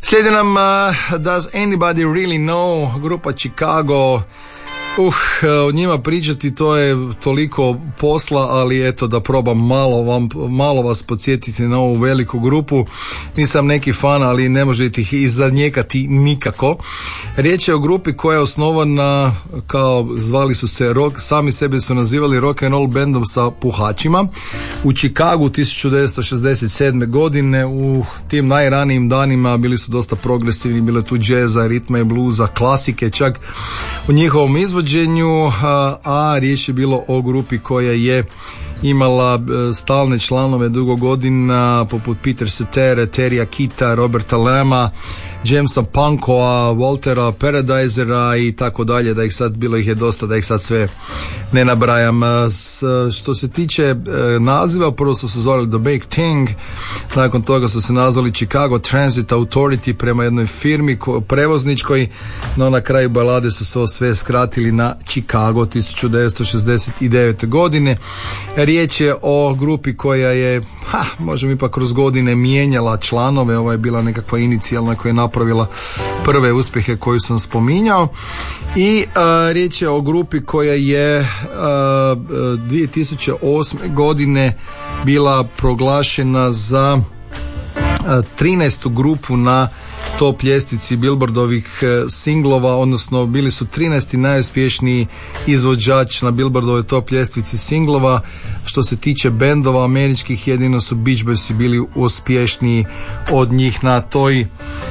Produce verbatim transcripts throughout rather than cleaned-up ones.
Slijedi nam uh, Does Anybody Really Know, grupa Chicago. Uh, o njima pričati to je toliko posla, ali eto da probam malo, vam, malo vas podsjetiti na ovu veliku grupu. Nisam neki fan, ali ne možete ih izanijekati nikako. Riječ je o grupi koja je osnovana kao, zvali su se rock, sami sebe su nazivali rock and roll bandom sa puhačima u Chicagu tisuću devetsto šezdeset sedme godine. U tim najranijim danima bili su dosta progresivni, bilo je tu džeza, ritma i bluza, klasike čak u njihovom izvođenju, a, a riječ je bilo o grupi koja je imala stalne članove dugo godina poput Peter Cetera, Terrya Kita, Roberta Lama, Jamesa Pankoa, Waltera Paradisera i tako dalje, da ih sad, bilo ih je dosta, da ih sad sve ne nabrajam. S, što se tiče e, naziva, prvo su se zvali The Big Thing, nakon toga su se nazvali Chicago Transit Authority prema jednoj firmi ko, prevozničkoj, no na kraju balade su se sve skratili na Chicago tisuću devetsto šezdeset devete godine. Riječ je o grupi koja je, ha, možemo ipak kroz godine mijenjala članove. Ovo je bila nekakva inicijalna koja je napravila prve uspjehe koju sam spominjao. I a, riječ je o grupi koja je a, dvije tisuće osme godine bila proglašena za a, trinaestu grupu na top ljestvici Billboardovih singlova, odnosno bili su trinaesti najuspješniji izvođač na Billboardovoj top ljestvici singlova. Što se tiče bendova američkih, jedino su Beach Boysi bili uspješniji od njih na toj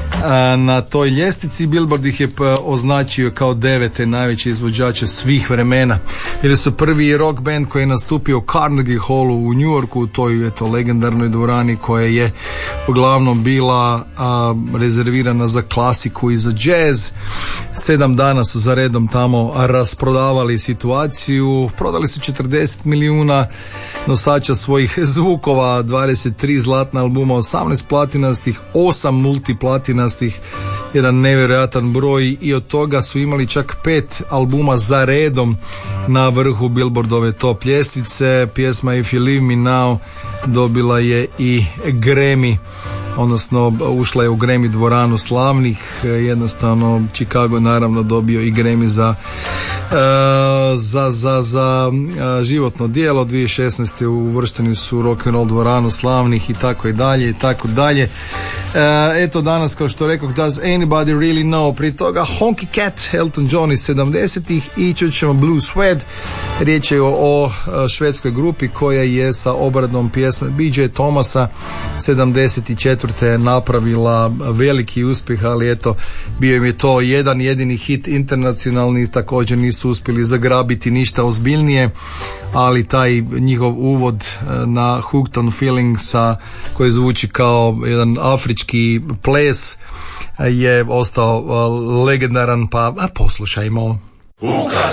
na toj ljestvici. Billboard ih je označio kao devete najveće izvođače svih vremena. Bili su prvi rock band koji je nastupio u Carnegie Hallu u New Yorku, u toj eto legendarnoj dvorani koja je uglavnom bila a, rezervirana za klasiku i za jazz. Sedam dana su za redom tamo rasprodavali situaciju. Prodali su četrdeset milijuna nosača svojih zvukova, dvadeset tri zlatna albuma, osamnaest platinastih, osam multiplatinastih, jedan nevjerojatan broj, i od toga su imali čak pet albuma za redom na vrhu Billboardove top ljestvice. Pjesma If You Leave Me Now dobila je i Grammy, odnosno ušla je u Grammy dvoranu slavnih. Jednostavno Chicago je naravno dobio i Grammy za uh, za, za, za uh, životno djelo. dvije tisuće šesnaeste uvršteni su u Rock and Roll dvoranu slavnih i tako i dalje i tako dalje. Uh, eto danas, kao što rekao, Does Anybody Really Know, prije toga Honky Cat, Elton John iz sedamdesetih, i čut ćemo Blue Suede. Riječ je o, o švedskoj grupi koja je sa obradom pjesme B J Thomasa sedamdeset četvrte napravila veliki uspjeh, ali eto, bio im je to jedan jedini hit internacionalni, također nisu uspjeli zagrabiti ništa ozbiljnije, ali taj njihov uvod na Hooked on Feelingsa, koji zvuči kao jedan afrički ples, je ostao legendaran, pa poslušajmo.